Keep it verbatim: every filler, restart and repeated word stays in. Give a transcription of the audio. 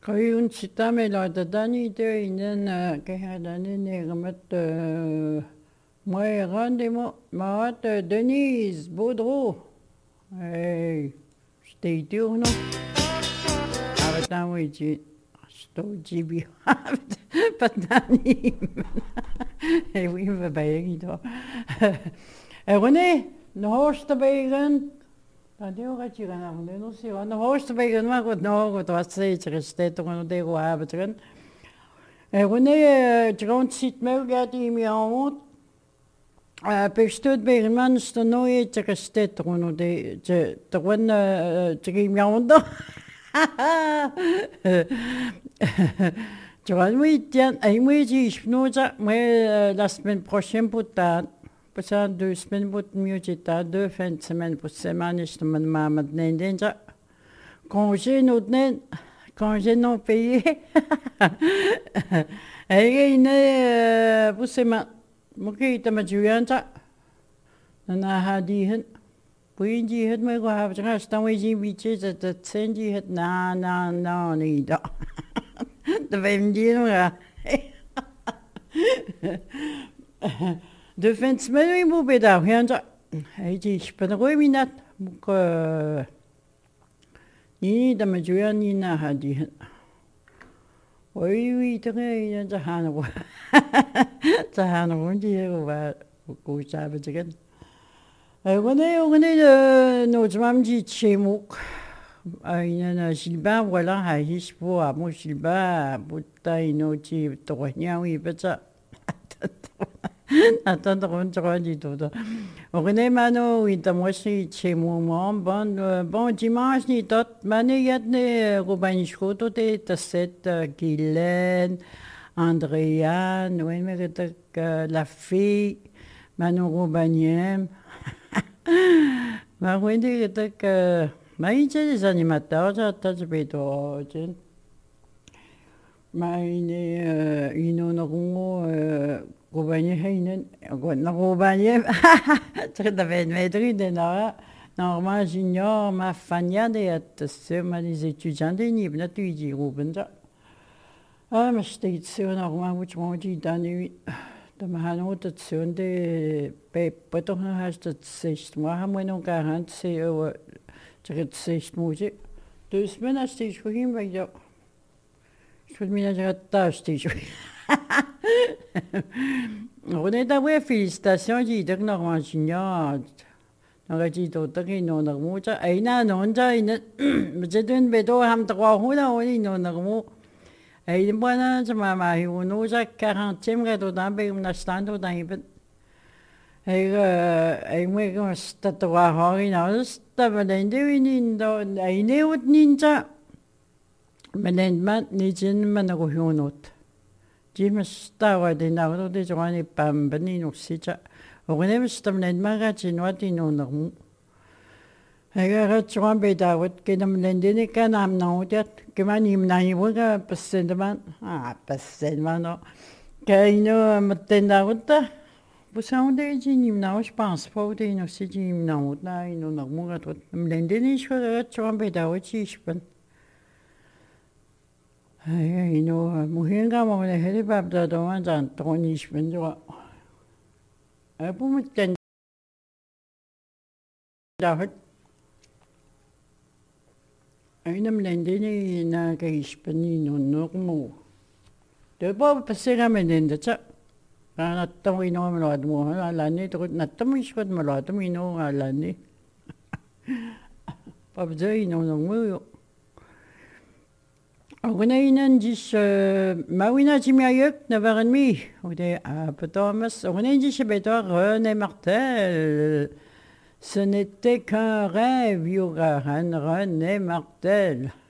Kayun sitamelerde danide inen kehadanin egamet moi rendez-moi maat Denise Baudreau. Hey, stay tuned. Avatam wiji sto jibi patani. Hey, we have a baby do. René, de hoogste begen. Dat deel gaat je gaan doen. Dat zie je. De hoogste begen maar goed nog wat was steeds restet toen de go hebben erin. René, grond zit me gaat die me aan. Uh, Bestud begen man is de nooit restet toen de de de wan te me aan. Johan weet je, hij moet je snoezen, maar la semaine prochaine putain. Parce deux semaines pour mieux j'étais deux fins de semaine pour semaine je me demande déjà congé nous donne congé non payé et il est pour semaine moi qui t'ai mis juin ça na hadi hen puis dit het moi quoi je reste dans les invités de de sendi het na na na ni da de même dire de fin de semaine, il m'a bédard. Il dit, je peux pas minat. Donc, ni de me jouer ni na hadi. Oui, oui, très bien. Ça a un ça a un dit, on va au savait que. On est, on est, nos mamans dit chez moi. Il y a Gilbert, voilà, il y a pour moi Gilbert, pour ta inoti, toi, oui, peut-être. Attends, je vais dire tout. René Mano, il t'a moché chez moi. Bon, bon dimanche, ni tot. Mané yadne Robanichko, tout est à cette Guylaine, Andréane, oui, mais la fille, Mano Robaniem. Ma oui, dit que, ma il y a des animateurs, j'attends, je vais toi, ma il est, il nous n'a Robanië heen, naar Robanië. Dat weet mij drie de na. Normaal junior, ma fania de het ze maar die étudiants die niet natuurlijk die Ruben dat. Ah, maar steeds zo normaal moet je maar die dan nu. De man had het zo de bij toch nog haast het zes, maar hij moet nog garant ze zeg het zes moet je. Dus men als steeds voor hem bij jou. Ik wil mij zeggen thuis steeds. On est d'avoir félicitations, j'ai dit que Normand Junior, on a dit tout que non Normand, et na non ça, il j'ai donné bédo ham trois jours là, on est non Normand, et il moi là, je m'a marié, on a quarantième gâteau dans le on a stand dans le et et moi quand c'était trois jours, il a c'était pas d'indé, il a il est au ninja, mais maintenant, ni je ne m'en ai rien autre. Jim stawa de naudo de joani pambani no sita. Ognem stamnen maga chinwati no namu. Ega chuan be dawat kenam lendene kanam naudat kemanim nai woga pasendaman. Ah pasendaman no. Kaino matendawta. Busaunde jinim nau je pense pas de no si jim nau na no namu gat lendene shwa chuan be dawat chishpan. Hey, you know, muhinga mo le hele bab da do man jan toni spendo. Apu mit ten da hat. Einem lendene na ge speni no normo. De bob pasera menen da cha. Na tawi no mo ad mo ala ni to na tawi shwad mo la tawi no ala ni. Bob zai no no mo. On a une indice, Mawina Jimiayuk, neuf heures trente, ou des Thomas. On a une indice, René Martel. Ce n'était qu'un rêve, Yoga, René Martel.